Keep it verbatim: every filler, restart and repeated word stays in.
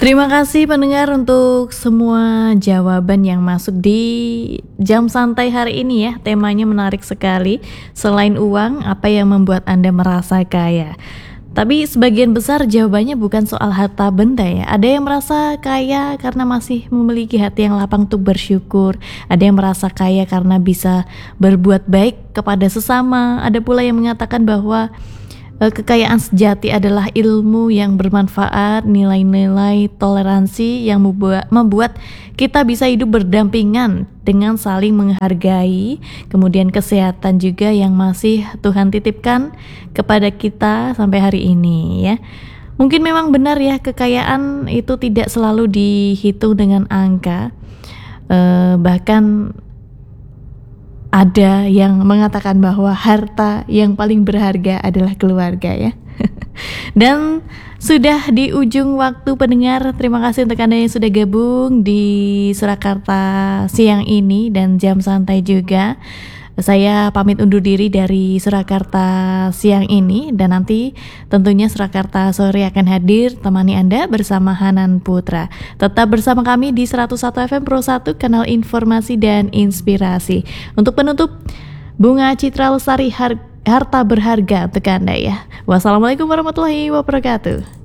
Terima kasih pendengar untuk semua jawaban yang masuk di jam santai hari ini ya. Temanya menarik sekali. Selain uang, apa yang membuat Anda merasa kaya? Tapi sebagian besar jawabannya bukan soal harta benda ya. Ada yang merasa kaya karena masih memiliki hati yang lapang untuk bersyukur. Ada yang merasa kaya karena bisa berbuat baik kepada sesama. Ada pula yang mengatakan bahwa kekayaan sejati adalah ilmu yang bermanfaat, nilai-nilai toleransi yang membuat, membuat kita bisa hidup berdampingan dengan saling menghargai, kemudian kesehatan juga yang masih Tuhan titipkan kepada kita sampai hari ini ya. Mungkin memang benar ya, kekayaan itu tidak selalu dihitung dengan angka, eh, bahkan ada yang mengatakan bahwa harta yang paling berharga adalah keluarga ya. Dan sudah di ujung waktu pendengar. Terima kasih untuk Anda yang sudah gabung di Surakarta siang ini dan jam santai juga. Saya pamit undur diri dari Surakarta siang ini, dan nanti tentunya Surakarta sore akan hadir temani Anda bersama Hanan Putra. Tetap bersama kami di seratus satu F M Pro satu, kanal informasi dan inspirasi. Untuk penutup, Bunga Citra Lestari, har- harta berharga untuk Anda ya. Wassalamualaikum warahmatullahi wabarakatuh.